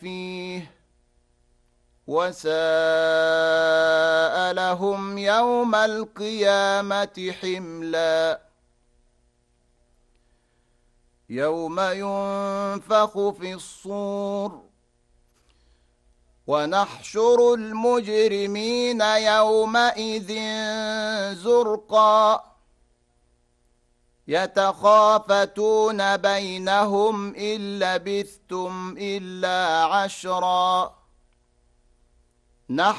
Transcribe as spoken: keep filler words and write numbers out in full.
فيه وساء لهم يوم القيامة حملا يوم ينفخ في الصور ونحشر المجرمين يومئذ زرقا يتخافتون بينهم إن لبثتم إلا عشرا نحن